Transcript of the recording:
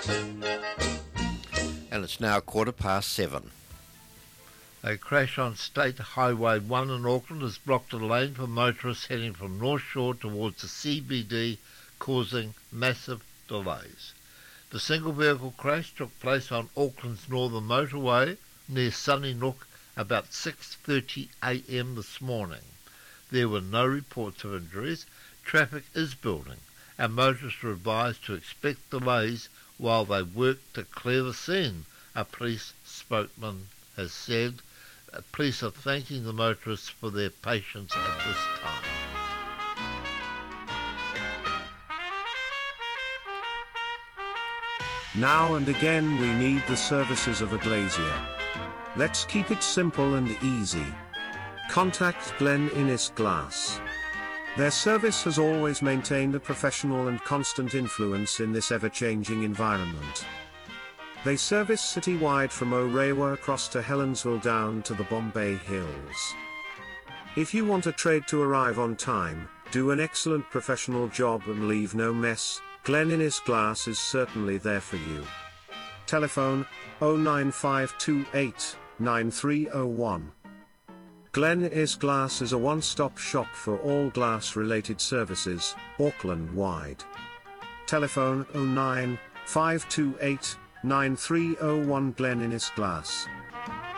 And it's now 7:15. A crash on State Highway 1 in Auckland has blocked a lane for motorists heading from North Shore towards the CBD, causing massive delays. The single vehicle crash took place on Auckland's northern motorway near Sunnysnook about 6:30 a.m. this morning. There were no reports of injuries. Traffic is building, and motorists are advised to expect delays while they work to clear the scene, a police spokesman has said. Police are thanking the motorists for their patience at this time. Now and again we need the services of Aglasia. Let's keep it simple and easy. Contact Glen Innes Glass. Their service has always maintained a professional and constant influence in this ever-changing environment. They service citywide from Orewa across to Helensville down to the Bombay Hills. If you want a trade to arrive on time, do an excellent professional job and leave no mess, Glen Innes Glass is certainly there for you. Telephone 09528 9301. Glen Innes Glass is a one-stop shop for all glass-related services, Auckland-wide. Telephone 09528 9301 Glen Innes Glass.